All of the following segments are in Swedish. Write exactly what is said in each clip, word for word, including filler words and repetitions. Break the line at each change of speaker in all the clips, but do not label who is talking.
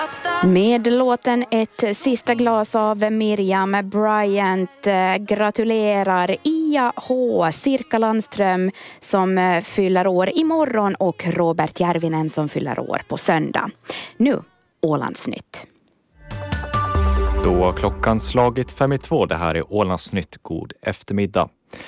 Med låten Ett sista glas av Miriam Bryant gratulerar I A H, Sirkka Landström som fyller år imorgon och Robert Järvinen som fyller år på söndag. Nu Ålandsnytt.
Då har klockan slagit fem i två. Det här är Ålandsnytt. God eftermiddag.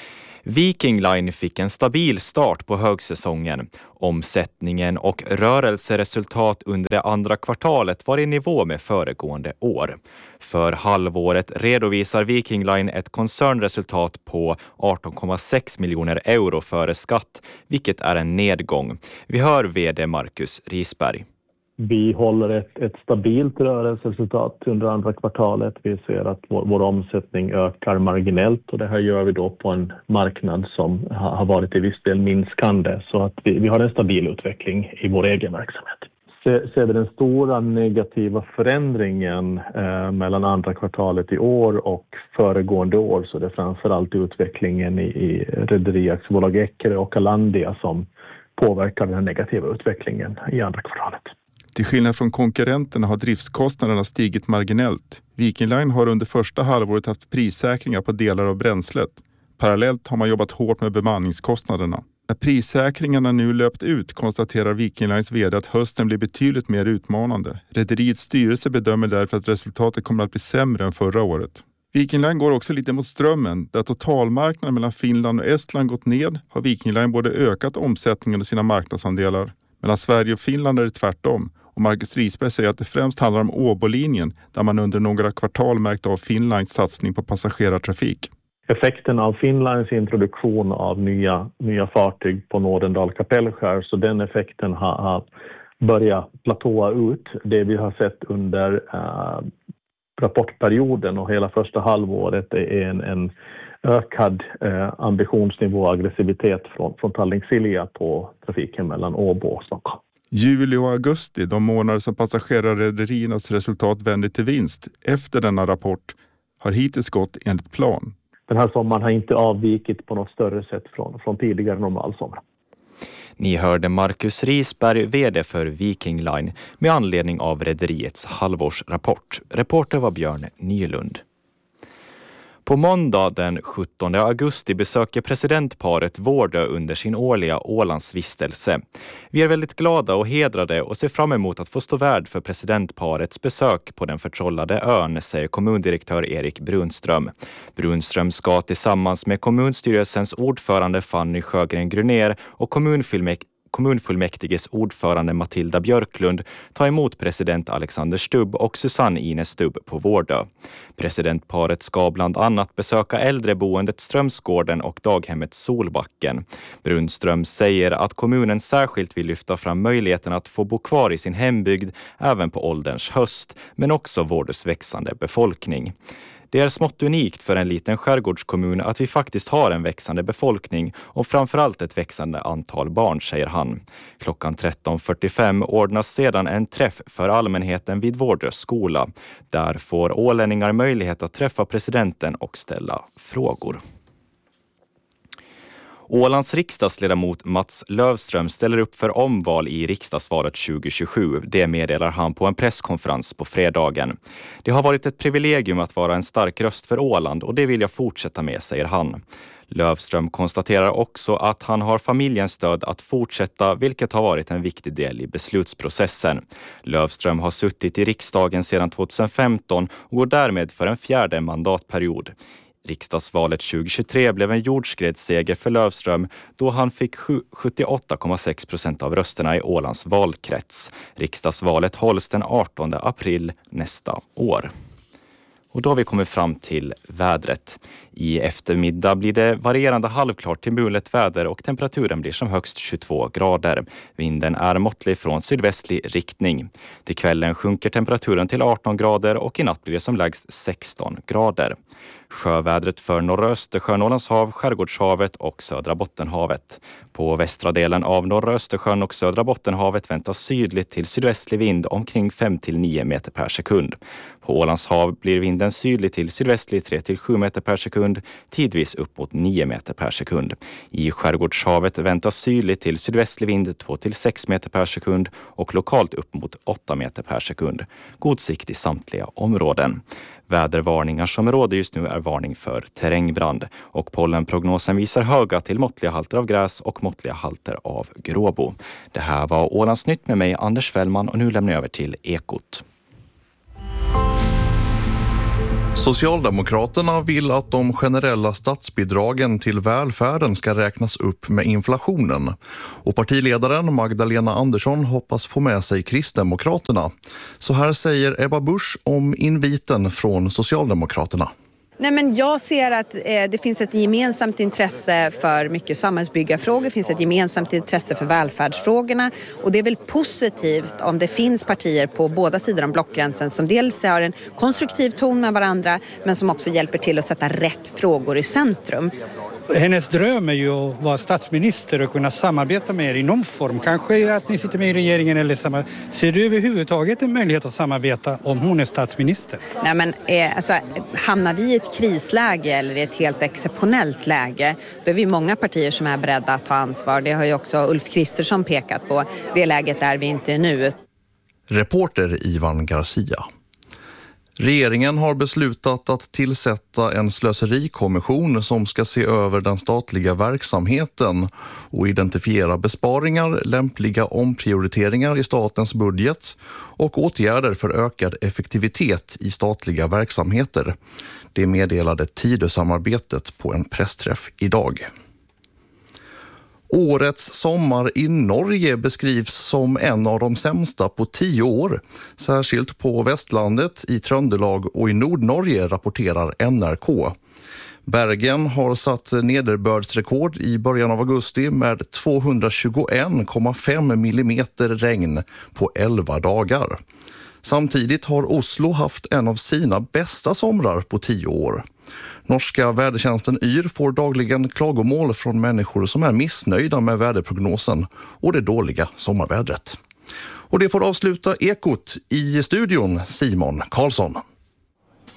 Viking Line fick en stabil start på högsäsongen. Omsättningen och rörelseresultat under det andra kvartalet var i nivå med föregående år. För halvåret redovisar Viking Line ett koncernresultat på arton komma sex miljoner euro före skatt, vilket är en nedgång. Vi hör vd Marcus Risberg.
Vi håller ett, ett stabilt rörelseresultat under andra kvartalet. Vi ser att vår, vår omsättning ökar marginellt och det här gör vi då på en marknad som ha, har varit i viss del minskande. Så att vi, vi har en stabil utveckling i vår egen verksamhet. Se, ser vi den stora negativa förändringen eh, mellan andra kvartalet i år och föregående år, så det är framförallt utvecklingen i, i Rederiaktiebolag Eckerö och Alandia som påverkar den negativa utvecklingen i andra kvartalet.
Till skillnad från konkurrenterna har driftskostnaderna stigit marginellt. Viking Line har under första halvåret haft prissäkringar på delar av bränslet. Parallellt har man jobbat hårt med bemanningskostnaderna. När prissäkringarna nu löpt ut konstaterar Viking Lines vd att hösten blir betydligt mer utmanande. Rederiets styrelse bedömer därför att resultatet kommer att bli sämre än förra året. Viking Line går också lite mot strömmen. Där totalmarknaden mellan Finland och Estland gått ned har Viking Line både ökat omsättningen och sina marknadsandelar. Mellan Sverige och Finland är det tvärtom. Och Marcus Risberg säger att det främst handlar om Åbolinjen där man under några kvartal märkt av Finlands satsning på passagerartrafik.
Effekten av Finlands introduktion av nya, nya fartyg på Nådendal kapellskär, så den effekten har, har börjat platåa ut. Det vi har sett under äh, rapportperioden och hela första halvåret är en, en ökad eh, ambitionsnivå och aggressivitet från, från Tallink Silja på trafiken mellan Åbo och Stockholm.
Juli och augusti, de månader som passagerarrederiernas resultat vänder till vinst efter denna rapport, har hittills gått enligt plan.
Den här sommaren har inte avvikit på något större sätt från, från tidigare normalsommar.
Ni hörde Marcus Risberg, vd för Viking Line, med anledning av rederiets halvårsrapport. Reporter var Björn Nylund. På måndag den sjuttonde augusti besöker presidentparet Vårdö under sin årliga Ålandsvistelse. Vi är väldigt glada och hedrade och ser fram emot att få stå värd för presidentparets besök på den förtrollade ön, säger kommundirektör Erik Brunström. Brunström ska tillsammans med kommunstyrelsens ordförande Fanny Sjögren-Grunér och kommunfullmäktige kommunfullmäktiges ordförande Matilda Björklund ta emot president Alexander Stubb och Susanne Ines Stubb på Vårdö. Presidentparet ska bland annat besöka äldreboendet Strömsgården och daghemmet Solbacken. Brunström säger att kommunen särskilt vill lyfta fram möjligheten att få bo kvar i sin hembygd även på ålderns höst, men också Vårdös växande befolkning. Det är smått unikt för en liten skärgårdskommun att vi faktiskt har en växande befolkning och framförallt ett växande antal barn, säger han. Klockan tretton fyrtiofem ordnas sedan en träff för allmänheten vid Vårdös skola. Där får ålänningar möjlighet att träffa presidenten och ställa frågor. Ålands riksdagsledamot Mats Lövström ställer upp för omval i riksdagsvalet tjugo tjugosju. Det meddelar han på en presskonferens på fredagen. Det har varit ett privilegium att vara en stark röst för Åland och det vill jag fortsätta med, säger han. Lövström konstaterar också att han har familjens stöd att fortsätta, vilket har varit en viktig del i beslutsprocessen. Lövström har suttit i riksdagen sedan tjugohundrafemton och går därmed för en fjärde mandatperiod. Riksdagsvalet tjugo tjugotre blev en jordskredsseger för Lövström då han fick sjuttioåtta komma sex procent av rösterna i Ålands valkrets. Riksdagsvalet hålls den artonde april nästa år. Och då har vi kommit fram till vädret. I eftermiddag blir det varierande halvklart till mulet väder och temperaturen blir som högst tjugotvå grader. Vinden är måttlig från sydvästlig riktning. Till kvällen sjunker temperaturen till arton grader och i natt blir det som lägst sexton grader. Sjövädret för norra Östersjön, Ålands hav, Skärgårdshavet och södra Bottenhavet. På västra delen av norra Östersjön och södra Bottenhavet väntas sydligt till sydvästlig vind omkring fem till nio meter per sekund. På Ålands hav blir vinden sydlig till sydvästlig tre till sju meter per sekund, tidvis upp mot nio meter per sekund. I Skärgårdshavet väntas sydlig till sydvästlig vind två till sex meter per sekund och lokalt upp mot åtta meter per sekund. God sikt i samtliga områden. Vädervarningar som råder just nu är varning för terrängbrand och pollenprognosen visar höga till måttliga halter av gräs och måttliga halter av gråbo. Det här var Ålands nytt med mig Anders Fällman och nu lämnar jag över till Ekot.
Socialdemokraterna vill att de generella statsbidragen till välfärden ska räknas upp med inflationen. Och partiledaren Magdalena Andersson hoppas få med sig Kristdemokraterna. Så här säger Ebba Busch om inviten från Socialdemokraterna.
Nej, men jag ser att eh, det finns ett gemensamt intresse för mycket samhällsbyggarfrågor, det finns ett gemensamt intresse för välfärdsfrågorna och det är väl positivt om det finns partier på båda sidor om blockgränsen som dels har en konstruktiv ton med varandra men som också hjälper till att sätta rätt frågor i centrum.
Hennes dröm är ju att vara statsminister och kunna samarbeta med er i någon form. Kanske att ni sitter med i regeringen eller samma. Ser du överhuvudtaget en möjlighet att samarbeta om hon är statsminister?
Nej, men eh, alltså, hamnar vi i ett krisläge eller i ett helt exceptionellt läge, då är vi många partier som är beredda att ta ansvar. Det har ju också Ulf Kristersson pekat på. Det läget är vi inte nu.
Reporter Ivan Garcia. Regeringen har beslutat att tillsätta en slöserikommission som ska se över den statliga verksamheten och identifiera besparingar, lämpliga omprioriteringar i statens budget och åtgärder för ökad effektivitet i statliga verksamheter. Det meddelade Tidösamarbetet på en pressträff idag. Årets sommar i Norge beskrivs som en av de sämsta på tio år. Särskilt på Västlandet, i Tröndelag och i Nordnorge, rapporterar N R K. Bergen har satt nederbördsrekord i början av augusti med tvåhundratjugoen komma fem millimeter regn på elva dagar. Samtidigt har Oslo haft en av sina bästa somrar på tio år. Norska vädertjänsten Yr får dagligen klagomål från människor som är missnöjda med väderprognosen och det dåliga sommarvädret. Och det får avsluta Ekot. I studion Simon Karlsson.